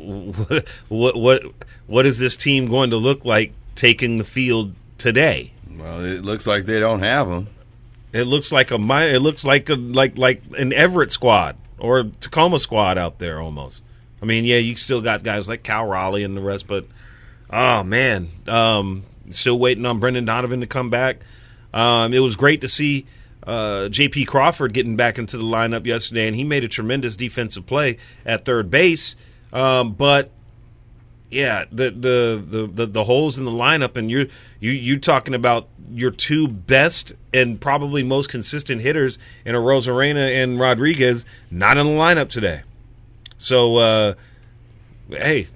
what is this team going to look like taking the field today? Well, it looks like they don't have them. It looks like like an Everett squad or a Tacoma squad out there almost. I mean, yeah, you still got guys like Cal Raleigh and the rest, but oh man, still waiting on Brendan Donovan to come back. It was great to see J.P. Crawford getting back into the lineup yesterday, and he made a tremendous defensive play at third base. But yeah, the holes in the lineup, and you're talking about your two best and probably most consistent hitters in Arozarena and Rodriguez not in the lineup today. So hey,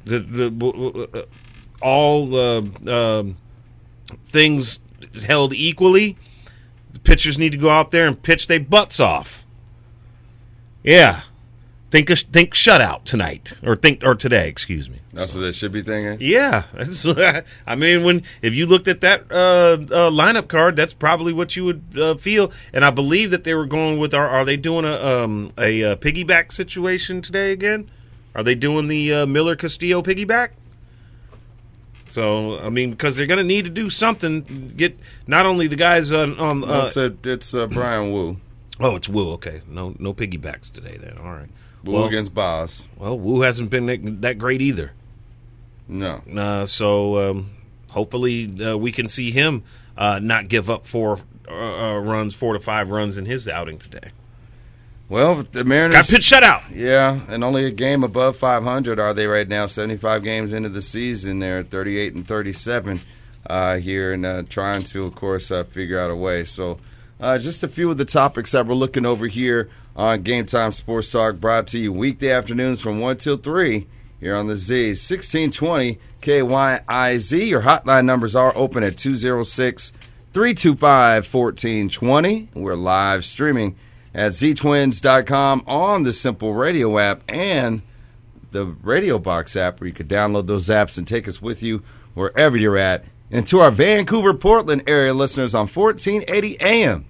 all things held equally, the pitchers need to go out there and pitch their butts off. Yeah. Think shutout tonight or today, excuse me. That's what they should be thinking. Yeah, I mean, if you looked at that lineup card, that's probably what you would feel. And I believe that they were going with are they doing a piggyback situation today again? Are they doing the Miller Castillo piggyback? So I mean, because they're going to need to do something. Get not only the guys on. It's Brian Wu. Oh, it's Wu. Okay, no piggybacks today. Then all right. Wu against Boz. Well, Wu hasn't been that great either. No. So hopefully we can see him not give up 4 to 5 runs in his outing today. Well, the Mariners got pitch shutout. Yeah, and only a game above 500 are they right now. 75 games into the season, they're at 38 and 37 here, and trying to, of course, figure out a way. So, just a few of the topics that we're looking over here on Game Time Sports Talk, brought to you weekday afternoons from 1 till 3 here on the Z. 1620 KYIZ. Your hotline numbers are open at 206-325-1420. We're live streaming at ztwins.com on the Simple Radio app and the Radio Box app, where you can download those apps and take us with you wherever you're at. And to our Vancouver, Portland area listeners on 1480 AM,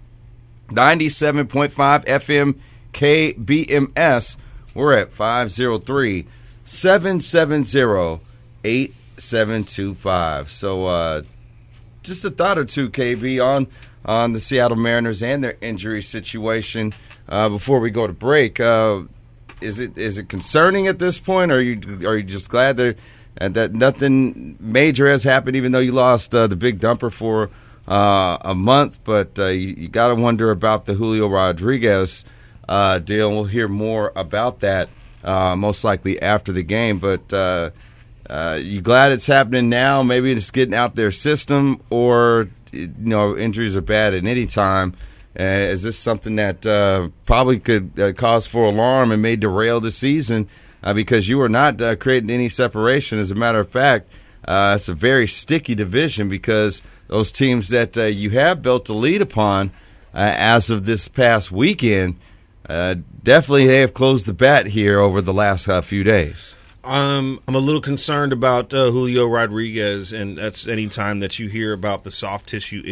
97.5 FM KBMS, we're at 503-770-8725. So just a thought or two, KB, on the Seattle Mariners and their injury situation before we go to break. Is it concerning at this point, or are you just glad that nothing major has happened, even though you lost the big dumper for a month? But you got to wonder about the Julio Rodriguez deal, and we'll hear more about that most likely after the game. But you glad it's happening now? Maybe it's getting out their system, or injuries are bad at any time. Is this something that probably could cause for alarm and may derail the season because you are not creating any separation? As a matter of fact, it's a very sticky division because those teams that you have built a lead upon as of this past weekend, definitely they have closed the bat here over the last few days. I'm a little concerned about Julio Rodriguez, and that's any time that you hear about the soft tissue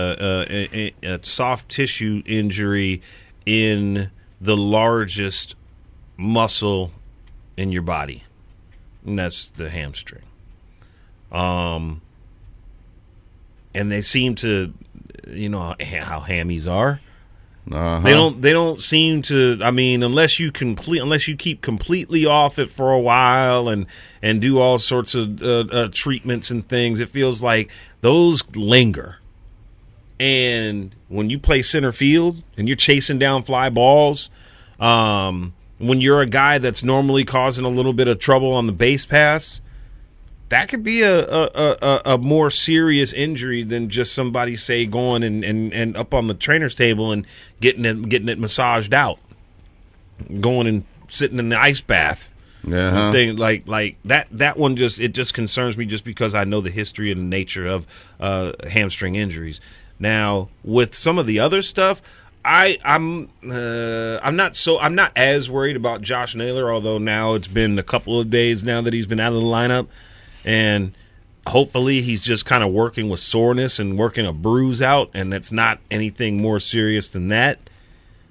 injury in the largest muscle in your body, and that's the hamstring. And they seem to, how hammies are. Uh-huh. They don't seem to. I mean, unless you keep completely off it for a while and do all sorts of treatments and things, it feels like those linger. And when you play center field and you're chasing down fly balls, when you're a guy that's normally causing a little bit of trouble on the base pass, that could be a more serious injury than just somebody, say, going and up on the trainer's table and getting it massaged out, going and sitting in the ice bath. Yeah, thing like that one just concerns me just because I know the history and the nature of hamstring injuries. Now, with some of the other stuff, I'm not as worried about Josh Naylor, although now it's been a couple of days now that he's been out of the lineup. And hopefully he's just kind of working with soreness and working a bruise out, and it's not anything more serious than that.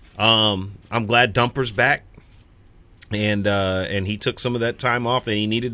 I'm glad Dumper's back, and he took some of that time off that he needed